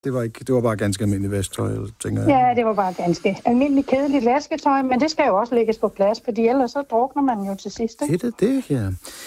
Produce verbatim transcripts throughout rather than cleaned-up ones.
Det var, ikke, det var bare ganske almindeligt vasktøj, tænker jeg. Ja, det var bare ganske almindeligt kedeligt vasketøj, men det skal jo også lægges på plads, fordi ellers så drukner man jo til sidst. Det er det, det, ja.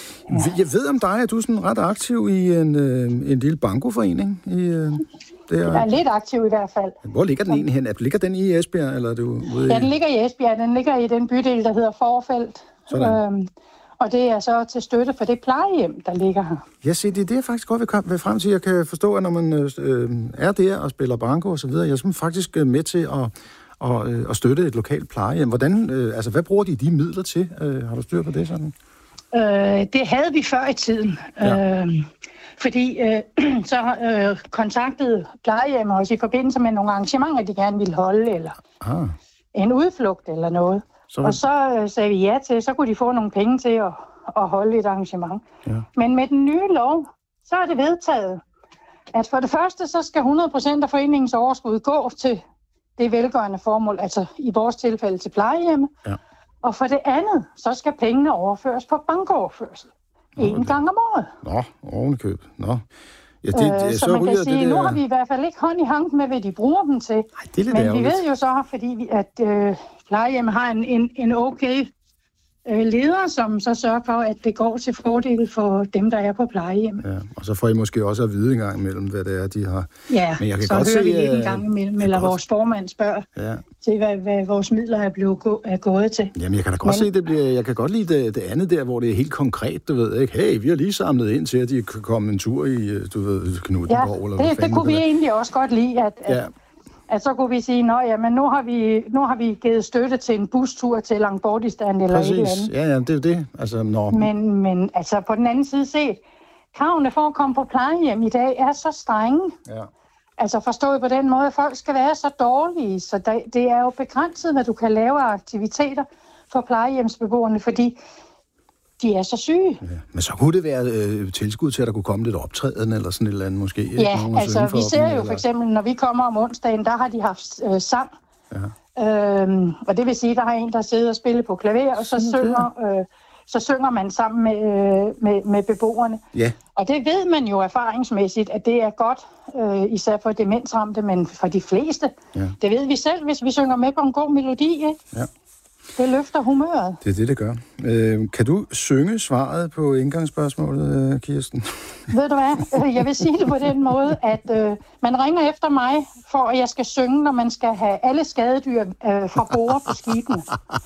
Jeg ved om dig, at du er sådan ret aktiv i en, øh, en lille bankoforening. I, øh, der. Jeg er lidt aktiv i hvert fald. Hvor ligger den egentlig hen? Ligger den i Esbjerg, eller er du ude i... Ja, den ligger i Esbjerg. Den ligger i den bydel, der hedder Forfelt. Øhm, og det er så til støtte for det plejehjem, der ligger her. Ja, se, det er det, jeg faktisk godt vil komme frem til. Jeg kan forstå, at når man øh, er der og spiller banko og så videre, jeg er faktisk med til at, og, øh, at støtte et lokalt plejehjem. Hvordan, øh, altså, hvad bruger de de midler til? Øh, har du styr på det sådan? Øh, det havde vi før i tiden. Ja. Øh, fordi øh, så øh, kontaktede plejehjemmet os i forbindelse med nogle arrangementer, de gerne ville holde, eller ah. en udflugt eller noget. Så... Og så øh, sagde vi ja til, så kunne de få nogle penge til at, at holde et arrangement. Ja. Men med den nye lov, så er det vedtaget, at for det første, så skal hundrede procent af foreningens overskud gå til det velgørende formål, altså i vores tilfælde til plejehjemme. Ja. Og for det andet, så skal pengene overføres på bankoverførsel. En okay. gang om året. Nå, ovenikøb. Nå. Ja, det, øh, så, så man kan sige, det der... nu har vi i hvert fald ikke hånd i hank med, hvad de bruger dem til. Ej, det er lidt Men ærgerligt. Vi ved jo så, fordi vi, at øh, plejehjem har en, en, en okay øh, leder, som så sørger for, at det går til fordel for dem, der er på plejehjem. Ja, og så får I måske også at vide en gang imellem, hvad det er, de har. Ja, Men jeg kan så godt hører se, vi lidt en gang imellem, eller godt... vores formand spørger ja. til, hvad, hvad vores midler er, blevet gå, er gået til. Jamen, jeg kan da godt Men... se, det bliver, jeg kan godt lide det, det andet der, hvor det er helt konkret, du ved, ikke? Hey, vi har lige samlet ind til, at de kan komme en tur i, du ved, Knuthenborg. Ja, eller det, det kunne vi egentlig også godt lide, at... at ja. At så kunne vi sige, nå ja, men nu har vi, nu har vi givet støtte til en bustur til Langbordistan eller Præcis. et eller andet. Ja, ja, det er det. Altså, når... men, men altså på den anden side set, kravene for at komme på plejehjem i dag er så strenge. Ja. Altså forstået på den måde, at folk skal være så dårlige, så der, det er jo begrænset, hvad du kan lave af aktiviteter for plejehjemsbeboerne, fordi de er så syge. Ja. Men så kunne det være øh, tilskud til, at der kunne komme lidt optræden eller sådan et eller andet måske? Ja, altså vi ser jo for eksempel, når vi kommer om onsdagen, der har de haft øh, sang. Ja. Øhm, og det vil sige, der har en, der sidder og spiller på klaver, og så synger, øh, så synger man sammen med, øh, med, med beboerne. Ja. Og det ved man jo erfaringsmæssigt, at det er godt, øh, især for demensramte, men for de fleste. Ja. Det ved vi selv, hvis vi synger med på en god melodi, ikke? Ja. Det løfter humøret. Det er det, det gør. Øh, kan du synge svaret på indgangsspørgsmålet, Kirsten? Ved du hvad? Jeg vil sige det på den måde, at øh, man ringer efter mig, for at jeg skal synge, når man skal have alle skadedyr øh, fra bord på skibene.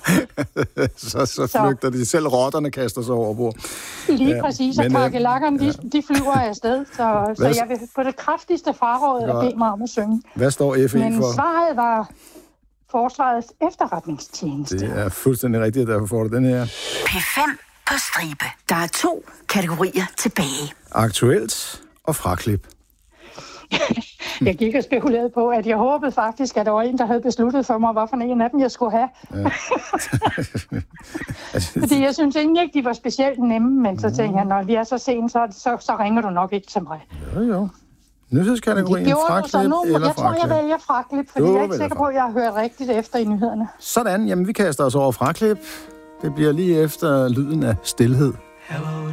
så, så flygter så. de. Selv rotterne kaster sig over bord. Lige ja, præcis, og kakelakkerne, de, ja. de flyver afsted. Så, så jeg vil på det kraftigste fraråd at bede mig om at synge. Hvad står F E Men for? Men svaret var... Forsvarets efterretningstjeneste. Det er fuldstændig rigtigt, derfor får du den her. P fem på stribe. Der er to kategorier tilbage. Aktuelt og fraklip. Jeg gik og spekulerede på, at jeg håbede faktisk, at der var en, der havde besluttet for mig, hvad for en af dem jeg skulle have. Ja. Fordi jeg synes egentlig ikke, de var specielt nemme, men så tænkte jeg, når vi er så sent, så, så, så ringer du nok ikke til mig. Jo, jo. Nyhedskategorien fraklip eller Jeg tror, jeg vælger fraklip, fordi du jeg er ikke sikker på, at jeg har hørt rigtigt efter i nyhederne. Sådan, jamen vi kaster os over fraklip. Det bliver lige efter lyden af stilhed. Hello.